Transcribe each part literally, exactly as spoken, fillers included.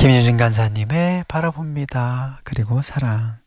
김유진 간사님의 바라봅니다. 그리고 사랑.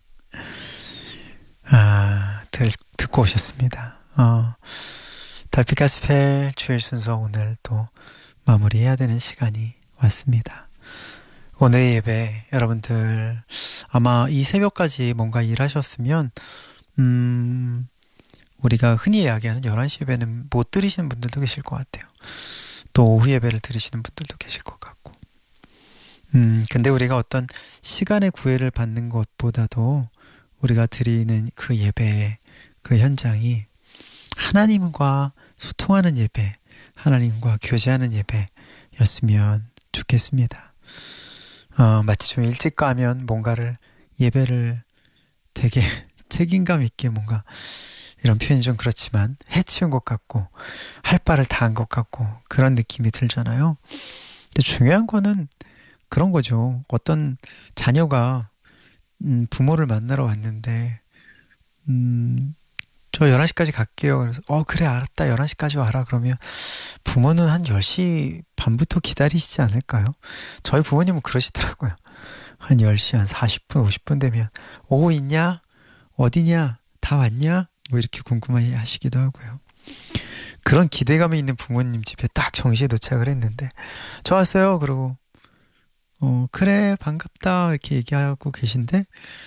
아, 들, 듣고 오셨습니다. 어, 달빛 가스펠 주일 순서 오늘 또 마무리해야 되는 시간이 왔습니다. 오늘의 예배 여러분들 아마 이 새벽까지 뭔가 일하셨으면 음, 우리가 흔히 이야기하는 열한 시 예배는 못 들으시는 분들도 계실 것 같아요. 또 오후 예배를 들으시는 분들도 계실 것 같고 음, 근데 우리가 어떤 시간의 구애를 받는 것보다도 우리가 드리는 그 예배, 그 현장이 하나님과 소통하는 예배, 하나님과 교제하는 예배였으면 좋겠습니다. 어, 마치 좀 일찍 가면 뭔가를 예배를 되게 책임감 있게 뭔가 이런 표현이 좀 그렇지만 해치운 것 같고 할 바를 다 한 것 같고 그런 느낌이 들잖아요. 근데 중요한 거는 그런 거죠. 어떤 자녀가 음, 부모를 만나러 왔는데 음, 저 열한 시까지 갈게요. 그래서 어 그래 알았다. 열한 시까지 와라. 그러면 부모는 한 열 시 반부터 기다리시지 않을까요? 저희 부모님은 그러시더라고요. 한 열 시 한 사십 분, 오십 분 되면 오고 있냐? 어디냐? 다 왔냐? 뭐 이렇게 궁금해 하시기도 하고요. 그런 기대감이 있는 부모님 집에 딱 정시에 도착을 했는데 저 왔어요. 그러고 어 그래 반갑다 이렇게 얘기하고 계신데